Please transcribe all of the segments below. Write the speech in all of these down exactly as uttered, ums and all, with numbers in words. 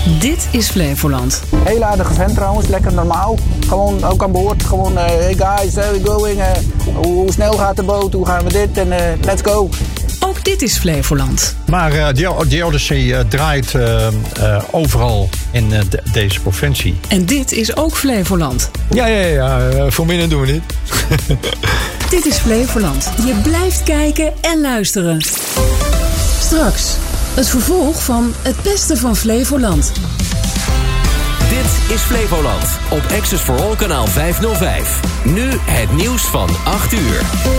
Dit is Flevoland. Heel aardige vent trouwens, lekker normaal. Gewoon ook aan boord. Gewoon, uh, hey guys, where we going? Uh, hoe snel gaat de boot? Hoe gaan we dit? En uh, let's go. Ook dit is Flevoland. Maar uh, de, de Odyssey uh, draait uh, uh, overal in uh, de, deze provincie. En dit is ook Flevoland. Ja, ja, ja. Uh, voor minder doen we dit. Dit is Flevoland. Je blijft kijken en luisteren. Straks het vervolg van Het Beste van Flevoland. Dit is Flevoland op Access for All kanaal vijfhonderdvijf. Nu het nieuws van acht uur.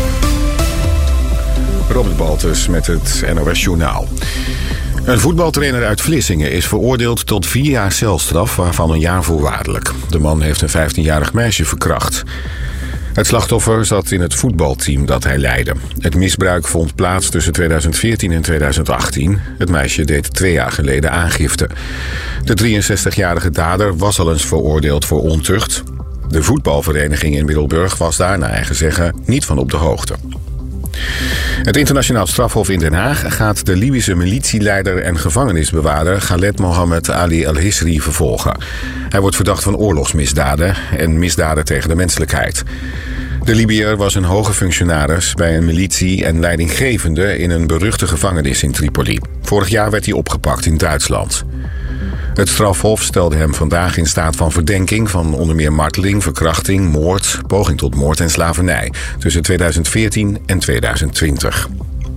Robert Baltus met het N O S Journaal. Een voetbaltrainer uit Vlissingen is veroordeeld tot vier jaar celstraf, waarvan een jaar voorwaardelijk. De man heeft een vijftienjarig meisje verkracht. Het slachtoffer zat in het voetbalteam dat hij leidde. Het misbruik vond plaats tussen tweeduizend veertien en tweeduizend achttien. Het meisje deed twee jaar geleden aangifte. De drieënzestigjarige dader was al eens veroordeeld voor ontucht. De voetbalvereniging in Middelburg was daar, naar eigen zeggen, niet van op de hoogte. Het internationaal strafhof in Den Haag gaat de Libische militieleider en gevangenisbewaarder Khaled Mohammed Ali al-Hisri vervolgen. Hij wordt verdacht van oorlogsmisdaden en misdaden tegen de menselijkheid. De Libiër was een hoge functionaris bij een militie en leidinggevende in een beruchte gevangenis in Tripoli. Vorig jaar werd hij opgepakt in Duitsland. Het strafhof stelde hem vandaag in staat van verdenking van onder meer marteling, verkrachting, moord, poging tot moord en slavernij tussen tweeduizend veertien en tweeduizend twintig.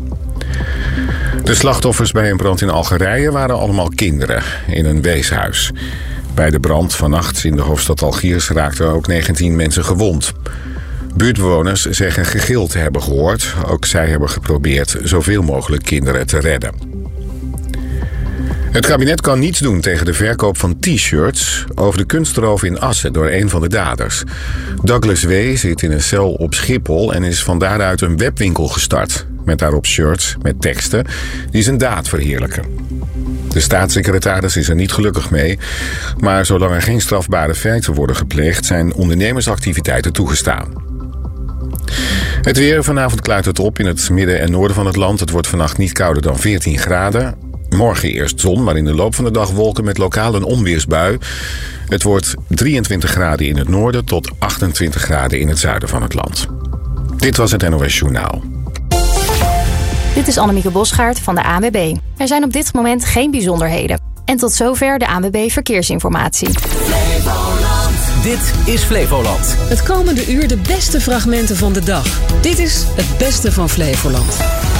De slachtoffers bij een brand in Algerije waren allemaal kinderen in een weeshuis. Bij de brand vannacht in de hoofdstad Algiers raakten ook negentien mensen gewond. Buurtbewoners zeggen gegil te hebben gehoord. Ook zij hebben geprobeerd zoveel mogelijk kinderen te redden. Het kabinet kan niets doen tegen de verkoop van t-shirts over de kunstroof in Assen door een van de daders. Douglas W. zit in een cel op Schiphol en is van daaruit een webwinkel gestart. Met daarop shirts met teksten die zijn daad verheerlijken. De staatssecretaris is er niet gelukkig mee, maar zolang er geen strafbare feiten worden gepleegd, zijn ondernemersactiviteiten toegestaan. Het weer, vanavond klaart het op in het midden en noorden van het land. Het wordt vannacht niet kouder dan veertien graden. Morgen eerst zon, maar in de loop van de dag wolken met lokaal een onweersbui. Het wordt drieëntwintig graden in het noorden tot achtentwintig graden in het zuiden van het land. Dit was het N O S Journaal. Dit is Annemieke Bosgaard van de A N W B. Er zijn op dit moment geen bijzonderheden. En tot zover de A N W B Verkeersinformatie. Flevoland. Dit is Flevoland. Het komende uur de beste fragmenten van de dag. Dit is Het Beste van Flevoland.